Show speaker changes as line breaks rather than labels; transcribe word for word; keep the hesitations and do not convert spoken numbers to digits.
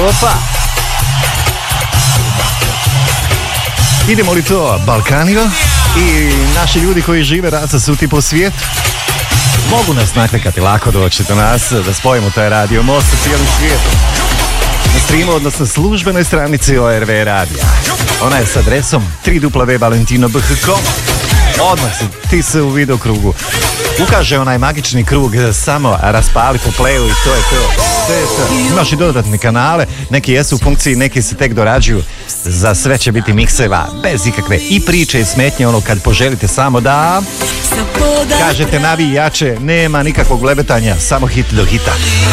Opa! Idemo li to Balkanio i naši ljudi koji žive raca suti po svijetu? Mogu nas naklikati, lako doći do nas, da spojimo taj radio most sa cijelim svijetom. Na streamu, odnosno službenoj stranici O R V radija. Ona je s adresom w w w valentino b h punto com. Odmah se, ti se u video krugu ukaže onaj magični krug, samo raspali po playu i to je to. to, je to. Imaš i dodatne kanale, neki jesu u funkciji, neki se tek dorađuju. Za sve će biti mikseva, bez ikakve i priče i smetnje, ono kad poželite samo da kažete navijače, nema nikakvog lebetanja, samo hit do hita.